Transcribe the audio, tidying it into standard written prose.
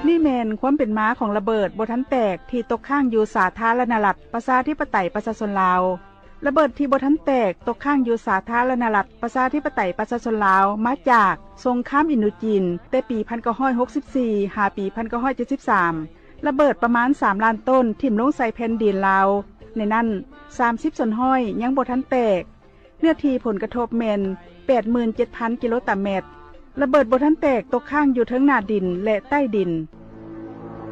นี่แมนความเป็นม้าของระเบิดบ่ทันแตกที่ตกข้างอยู่สาธารณรัฐประชาธิปไตยประชาชนลาวระเบิดที่บ่ทันแตกตกข้างอยู่สาธารณรัฐประชาธิปไตยประชาชนลาวมาจากสงครามอินโดจีนแต่ปี1964หาปี1973ระเบิดประมาณ3ล้านต้นทิ่มลงใส่แผ่นดินลาวในนั้น30ส่วนห้อยยังบ่ทันแตกเนื้อที่ผลกระทบแม่น 87,000 กิโลตารเมตรระเบิดบ่ทันแตกตกข้างอยู่เทิงหน้าดินและใต้ดิน